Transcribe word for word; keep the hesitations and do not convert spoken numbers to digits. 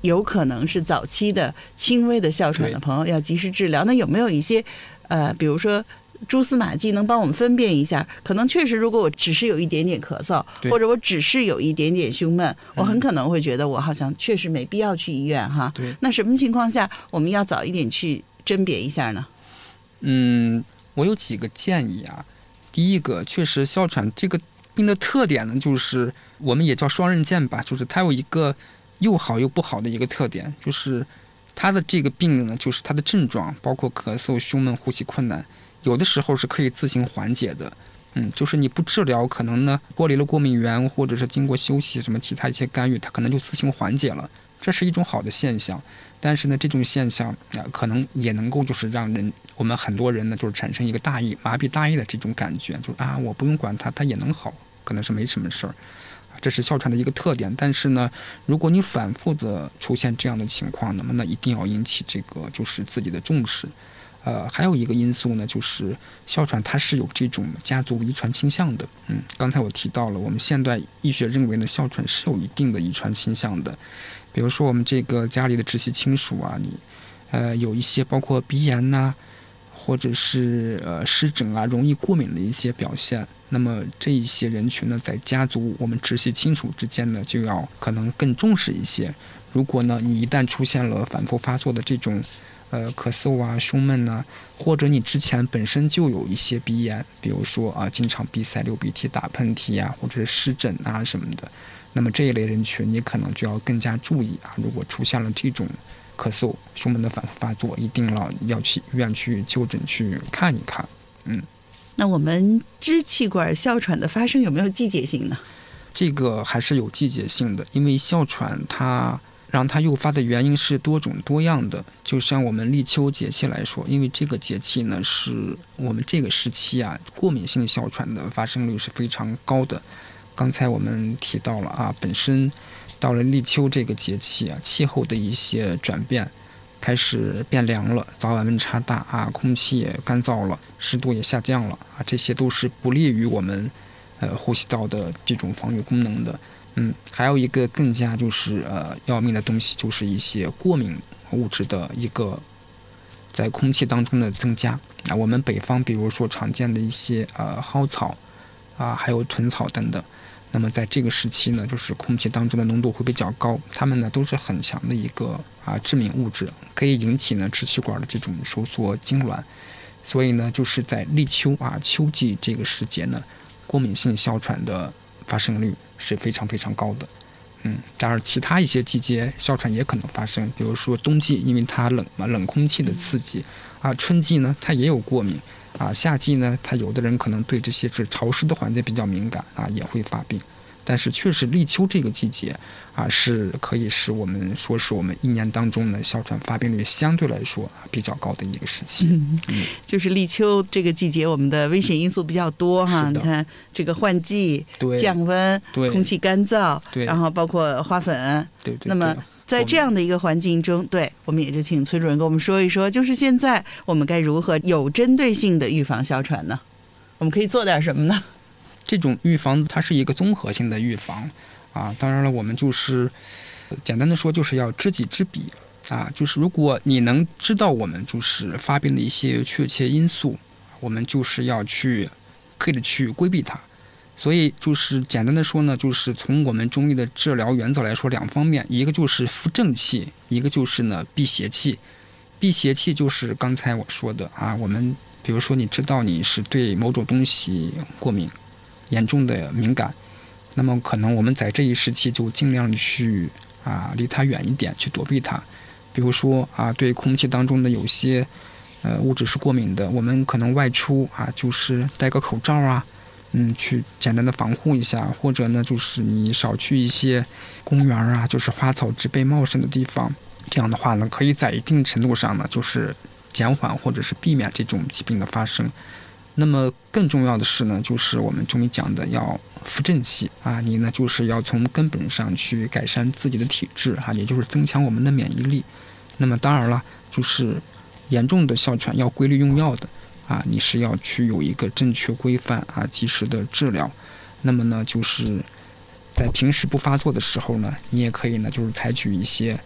有可能是早期的轻微的哮喘的朋友要及时治疗。那有没有一些呃，比如说蛛丝马迹能帮我们分辨一下？可能确实，如果我只是有一点点咳嗽，或者我只是有一点点胸闷，我很可能会觉得我好像确实没必要去医院哈。 对， 那什么情况下我们要早一点去甄别一下呢？ 嗯，我有几个建议啊。第一个，确实哮喘这个病的特点呢，就是我们也叫双刃剑吧，就是它有一个又好又不好的一个特点，就是它的这个病呢，就是它的症状包括咳嗽、胸闷、呼吸困难，有的时候是可以自行缓解的。嗯，就是你不治疗，可能呢脱离了过敏源，或者是经过休息什么其他一些干预，它可能就自行缓解了，这是一种好的现象。但是呢，这种现象啊、呃，可能也能够就是让人，我们很多人呢，就是产生一个大意、麻痹大意的这种感觉，就是啊，我不用管它，它也能好，可能是没什么事儿。这是哮喘的一个特点。但是呢，如果你反复的出现这样的情况，那么呢，一定要引起这个就是自己的重视。呃，还有一个因素呢，就是哮喘它是有这种家族遗传倾向的。嗯，刚才我提到了，我们现代医学认为呢，哮喘是有一定的遗传倾向的。比如说我们这个家里的直系亲属啊，你呃有一些包括鼻炎呐、啊，或者是呃湿疹啊，容易过敏的一些表现。那么这一些人群呢，在家族我们直系亲属之间呢，就要可能更重视一些。如果呢，你一旦出现了反复发作的这种呃咳嗽啊、胸闷呐、啊，或者你之前本身就有一些鼻炎，比如说啊，经常鼻塞、流鼻涕、打喷嚏啊，或者是湿疹啊什么的，那么这一类人群你可能就要更加注意啊。如果出现了这种咳嗽、胸闷的反复发作，一定要要去医院去就诊去看一看。嗯， 那我们支气管哮喘的发生有没有季节性呢？ 这个还是有季节性的，因为哮喘它让它诱发的原因是多种多样的。就像我们立秋节气来说，因为这个节气呢是我们这个时期啊，过敏性哮喘的发生率是非常高的。刚才我们提到了啊，本身到了立秋这个节气啊，气候的一些转变开始变凉了，早晚温差大啊，空气也干燥了，湿度也下降了啊，这些都是不利于我们呃呼吸道的这种防御功能的。嗯，还有一个更加就是呃要命的东西，就是一些过敏物质的一个在空气当中的增加啊。我们北方比如说常见的一些呃蒿草啊，还有豚草等等。那么在这个时期呢，就是空气当中的浓度会比较高，它们呢都是很强的一个啊致敏物质，可以引起呢支气管的这种收缩痉挛。所以呢，就是在立秋啊秋季这个时节呢，过敏性哮喘的发生率是非常非常高的。嗯，当然其他一些季节哮喘也可能发生，比如说冬季，因为它冷嘛，冷空气的刺激啊；春季呢，它也有过敏。啊，夏季呢，他有的人可能对这些是潮湿的环境比较敏感啊，也会发病。但是确实立秋这个季节啊，是可以使我们说是我们一年当中呢哮喘发病率相对来说啊比较高的一个时期。 嗯嗯、就是立秋这个季节，我们的危险因素比较多哈。你看这个换季、降温、空气干燥，然后包括花粉。 对对对。 那么在这样的一个环境中，对，我们也就请崔主任跟我们说一说，就是现在我们该如何有针对性的预防哮喘呢？我们可以做点什么呢？ 这种预防它是一个综合性的预防啊，当然了，我们就是简单的说，就是要知己知彼啊，就是如果你能知道我们就是发病的一些确切因素，我们就是要去刻意的去规避它。所以就是简单的说呢，就是从我们中医的治疗原则来说，两方面，一个就是扶正气，一个就是呢避邪气。避邪气就是刚才我说的啊，我们比如说你知道你是对某种东西过敏，严重的敏感，那么可能我们在这一时期就尽量去啊离它远一点，去躲避它。比如说啊，对空气当中的有些呃物质是过敏的，我们可能外出啊，就是戴个口罩啊。嗯，去简单的防护一下，或者呢，就是你少去一些公园啊，就是花草植被茂盛的地方。这样的话呢，可以在一定程度上呢，就是减缓或者是避免这种疾病的发生。那么更重要的是呢，就是我们中医讲的要扶正气啊，你呢就是要从根本上去改善自己的体质啊，也就是增强我们的免疫力。那么当然了，就是严重的哮喘要规律用药的。啊，你是要去有一个正确规范啊，及时的治疗。那么呢，就是在平时不发作的时候呢，你也可以呢，就是采取一些